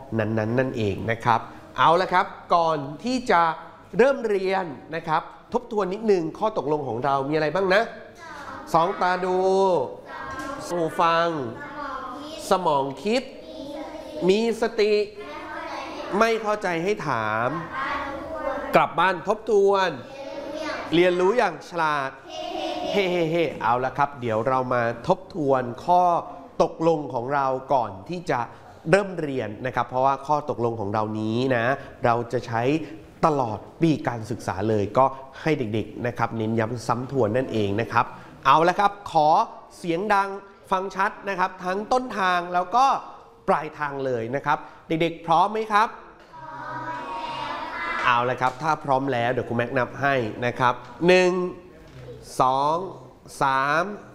นั้นนั่นเองนะครับเอาละครับก่อนที่จะเริ่มเรียนนะครับทบทวนนิดนึงข้อตกลงของเรามีอะไรบ้างนะ2 ตาดูหูฟังสมองคิดมีสติไม่เข้าใจให้ถามกลับบ้านทบทวนเรียนรู้อย่างฉลาดเฮ้เอาละครับเดี๋ยวเรามาทบทวนข้อตกลงของเราก่อนที่จะเริ่มเรียนนะครับเพราะว่าข้อตกลงของเรานี้นะเราจะใช้ตลอดปีการศึกษาเลยก็ให้เด็กๆนะครับเน้นย้ำซ้ำทวนนั่นเองนะครับเอาละครับขอเสียงดังฟังชัดนะครับทั้งต้นทางแล้วก็ปลายทางเลยนะครับเด็กๆพร้อมไหมครับเอาละครับถ้าพร้อมแล้วเดี๋ยวครูแม็กนับให้นะครับ1 2 3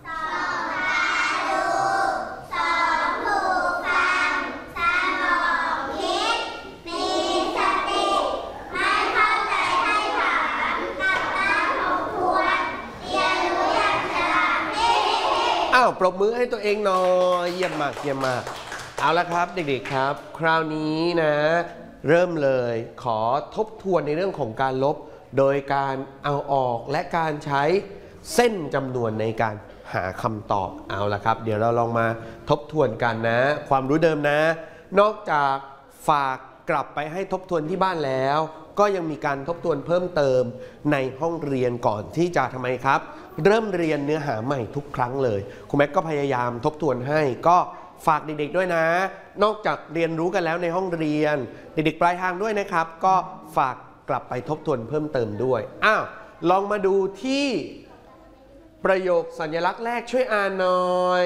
ปรบมือให้ตัวเองหน่อยเยี่ยมมากเยี่ยมมากเอาละครับเด็กๆครับคราวนี้นะเริ่มเลยขอทบทวนในเรื่องของการลบโดยการเอาออกและการใช้เส้นจำนวนในการหาคำตอบเอาละครับเดี๋ยวเราลองมาทบทวนกันนะความรู้เดิมนะนอกจากฝากกลับไปให้ทบทวนที่บ้านแล้วก็ยังมีการทบทวนเพิ่มเติมในห้องเรียนก่อนที่จะทำไมครับเริ่มเรียนเนื้อหาใหม่ทุกครั้งเลยครูแม็กก็พยายามทบทวนให้ก็ฝากเด็กๆด้วยนะนอกจากเรียนรู้กันแล้วในห้องเรียนเด็กๆปลายทางด้วยนะครับก็ฝากกลับไปทบทวนเพิ่มเติมด้วยลองมาดูที่ประโยคสัญลักษณ์แรกช่วยอ่านหน่อย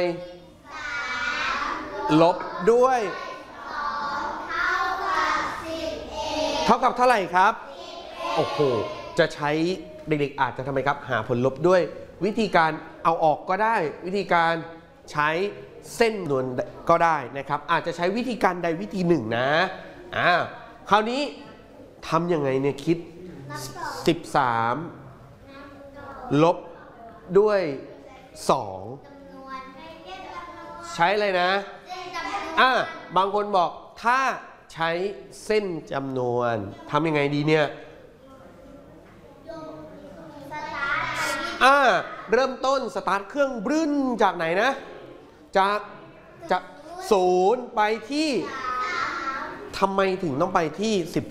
ลบด้วยเท่ากับเท่าไหร่ครับโอ้โหจะใช้เด็กๆอาจจะทำไมครับหาผลลบด้วยวิธีการเอาออกก็ได้วิธีการใช้เส้นนวลก็ได้นะครับอาจจะใช้วิธีการใดวิธีหนึ่งนะคราวนี้ทำยังไงเนี่ยคิด13ลบด้วย2ใช้อะไรนะบางคนบอกถ้าใช้เส้นจำนวนทำยังไงดีเนี่ยเริ่มต้นสตาร์ทเครื่องบรึ้นจากไหนนะจาก0ไปที่ทำไมถึงต้องไปที่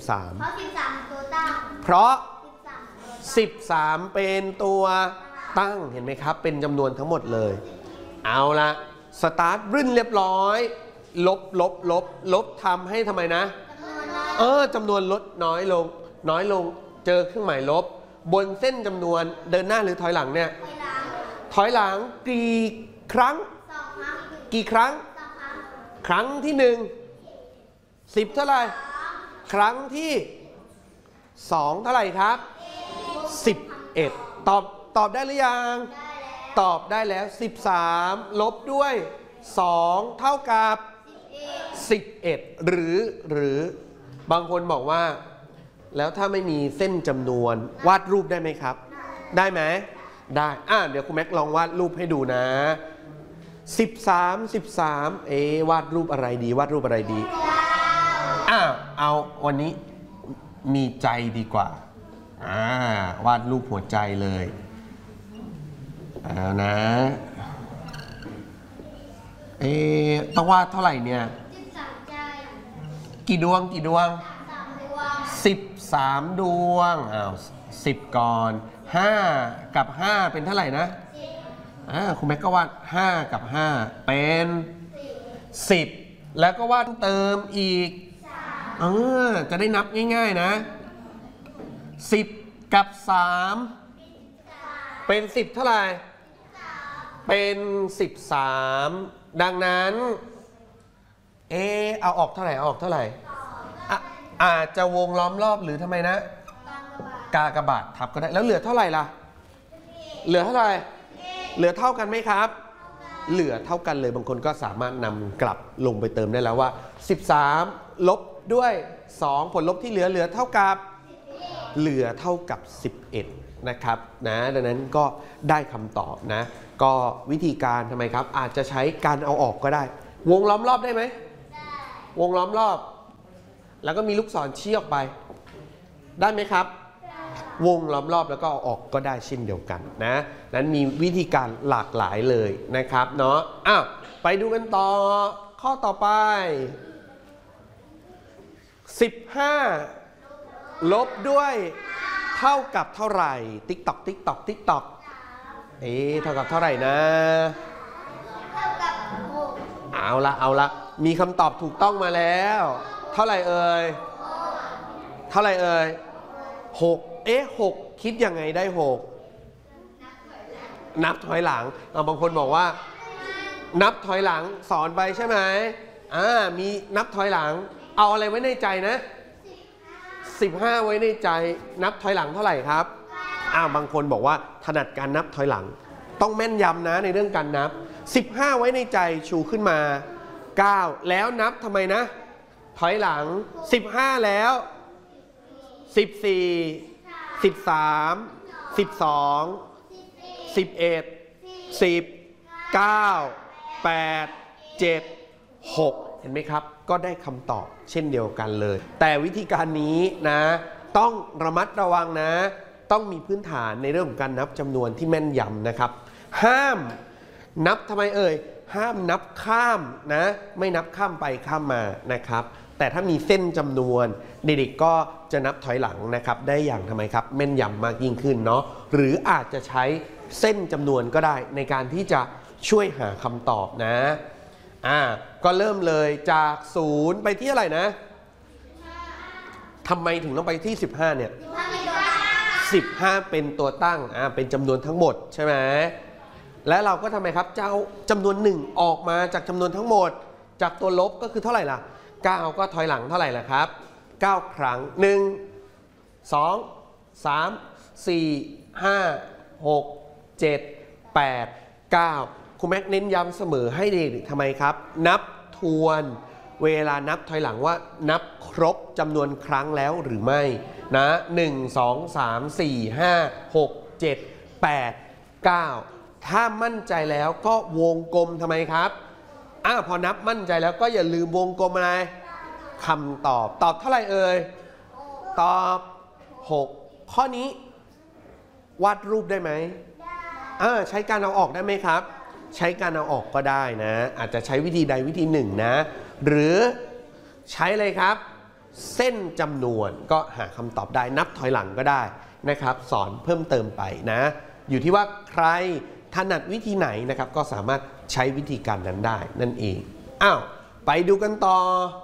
13เพราะ13เป็นตัวตั้งเห็นไหมครับเป็นจำนวนทั้งหมดเลยเอาละสตาร์ทบรึ้นเรียบร้อยลบทำให้ทำไมนะจำนวนลดน้อยลงเจอเครื่องหมายลบบนเส้นจำนวนเดินหน้าหรือถอยหลังเนี่ยถอยหลังกี่ครั้งครั้งที่1 10เท่าไหร่ครั้งที่2เท่าไหร่ครับ11ตอบได้หรือยังตอบได้แล้ว13ลบด้วย2เท่ากับ11หรือบางคนบอกว่าแล้วถ้าไม่มีเส้นจำนวนวาดรูปได้ไหมครับได้ไหมได้เดี๋ยวคุณแม็กลองวาดรูปให้ดูนะ13วาดรูปอะไรดีเอาวันนี้มีใจดีกว่าวาดรูปหัวใจเลยนะต้องวาดเท่าไหร่เนี่ยกี่ดวง13 ดวง10ก่อน5กับ5เป็นเท่าไหร่นะคุณแม็กก็วาด5กับ5เป็น10แล้วก็วาดเติมอีกจะได้นับง่ายๆนะ10กับ3เป็น10เท่าไหร่เป็น13ดังนั้นเอาออกเท่าไหร่อาจจะวงล้อมรอบหรือทำไมนะกากบาททับก็ได้แล้วเหลือเท่าไหร่ล่ะเหลือเท่ากันไหมครับเหลือเท่ากันเลยบางคนก็สามารถนำกลับลงไปเติมได้แล้วว่า13ลบด้วย2ผลลบที่เหลือเท่ากับ11นะครับนะดังนั้นก็ได้คำตอบนะก็วิธีการทำไมครับอาจจะใช้การเอาออกก็ได้วงล้อมรอบได้ไหมวงล้อมรอบแล้วก็มีลูกศรชี้ออกไปได้ไหมครับวงล้อมรอบแล้วก็เอาออกก็ได้เช่นเดียวกันนะนั้นมีวิธีการหลากหลายเลยนะครับเนาะอ้าวไปดูกันต่อข้อต่อไป15ลบด้วยเท่ากับเท่าไหร่ติ๊กตอกติ๊กตอกติ๊กตอกเท่ากับเท่าไหร่นะเอาละมีคำตอบถูกต้องมาแล้วเท่าไหร่เอ่ย66คิดยังไงได้6นับถอยหลังบางคนบอกว่านับถอยหลังสอนไปใช่ไหมมีนับถอยหลังเอาอะไรไว้ในใจนะ15ไว้ในใจนับถอยหลังเท่าไหร่ครับบางคนบอกว่าถนัดการนับถอยหลังต้องแม่นยำนะในเรื่องการนับ15ไว้ในใจชูขึ้นมา9แล้วนับทำไมนะถอยหลัง15แล้ว14 13 12 11 10 9 8 7 6เห็นไหมครับก็ได้คำตอบเช่นเดียวกันเลยแต่วิธีการนี้นะต้องระมัดระวังนะต้องมีพื้นฐานในเรื่องของการนับจำนวนที่แม่นยำนะครับห้ามนับทำไมเอ่ยห้ามนับข้ามนะไม่นับข้ามไปข้ามมานะครับแต่ถ้ามีเส้นจำนวนเด็กๆก็จะนับถอยหลังนะครับได้อย่างทำไมครับแม่นยำมากยิ่งขึ้นเนาะหรืออาจจะใช้เส้นจำนวนก็ได้ในการที่จะช่วยหาคำตอบนะก็เริ่มเลยจาก0ไปที่อะไรนะทำไมถึงต้องไปที่15เนี่ย15เป็นตัวตั้งเป็นจำนวนทั้งหมดใช่ไหมและเราก็ทำไมครับจะเอาจำนวน1ออกมาจากจำนวนทั้งหมดจากตัวลบก็คือเท่าไหร่ล่ะ9ก็ถอยหลังเท่าไหร่ล่ะครับ9ครั้ง1 2 3 4 5 6 7 8 9ครูแม็กเน้นย้ำเสมอให้เด็กๆทำไมครับนับทวนเวลานับถอยหลังว่านับครบจำนวนครั้งแล้วหรือไม่นะ1 2 3 4 5 6 7 8 9ถ้ามั่นใจแล้วก็วงกลมทำไมครับพอนับมั่นใจแล้วก็อย่าลืมวงกลมอะไรคำตอบเท่าไหร่เอ่ยตอบ6ข้อนี้วาดรูปได้ไหมใช้การเอาออกได้ไหมครับใช้การเอาออกก็ได้นะอาจจะใช้วิธีใดวิธีหนึ่งนะหรือใช้เลยครับเส้นจำนวนก็หาคำตอบได้นับถอยหลังก็ได้นะครับสอนเพิ่มเติมไปนะอยู่ที่ว่าใครถนัดวิธีไหนนะครับก็สามารถใช้วิธีการนั้นได้นั่นเองไปดูกันต่อ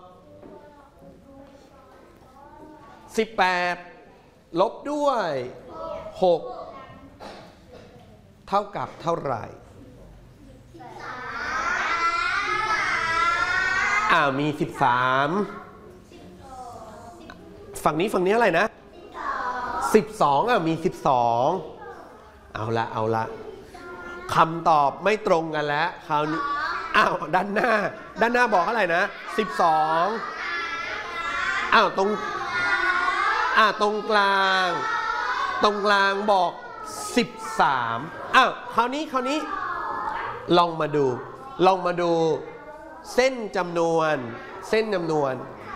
18ลบด้วย6เท่ากับเท่าไหร่มี13ฝั่งนี้อะไรนะ12มี12เอาละคำตอบไม่ตรงกันแล้วคราวนี้ด้านหน้าบอกอะไรนะ12ตรงกลางบอก13คราวนี้ลองมาดูเส้นจำนวน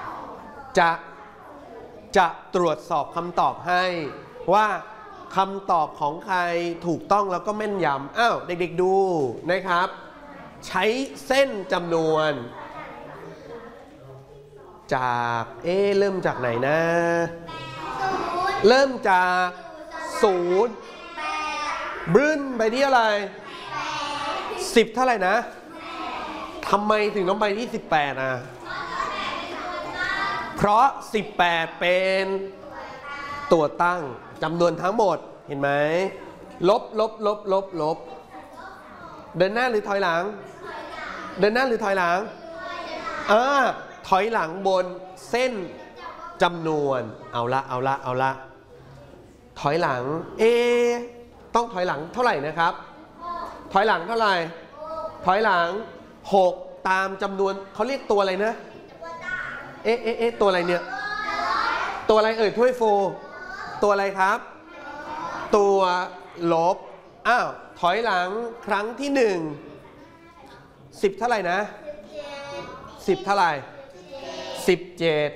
จะตรวจสอบคำตอบให้ว่าคำตอบของใครถูกต้องแล้วก็แม่นยำเด็กๆดูนะครับใช้เส้นจำนวนจากเริ่มจากไหนนะเริ่มจาก0บึ้นไปที่อะไร10เท่าไหร่นะทำไมถึงต้องไปที่18เพราะ18เป็นตัวตั้งจำนวนทั้งหมดเห็นไหมลบเดินหน้าหรือถอยหลังถอยหลังบนเส้นจำนวนเอาละถอยหลังต้องถอยหลังเท่าไหร่นะครับถอยหลังเท่าไหร่ถอยหลัง6ตามจำนวนเขาเรียกตัวอะไรนะตัวอะไรเนี่ยตัวอะไรเอ่ยถ้วยโฟตัวอะไรครับตัวลบถอยหลังครั้งที่1 10เท่าไหร่นะ10เท่าไหร่17